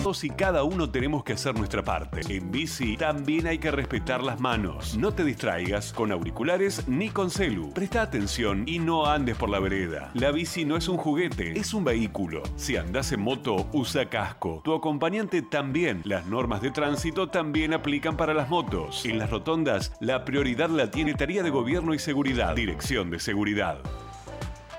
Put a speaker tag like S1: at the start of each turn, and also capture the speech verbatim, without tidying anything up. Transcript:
S1: Todos y cada uno tenemos que hacer nuestra parte. En bici también hay que respetar las manos. No te distraigas con auriculares ni con celu. Presta atención y no andes por la vereda. La bici no es un juguete, es un vehículo. Si andás en moto, usa casco. Tu acompañante también. Las normas de tránsito también aplican para las motos. En las rotondas, la prioridad la tiene Tarea de Gobierno y Seguridad. Dirección de Seguridad.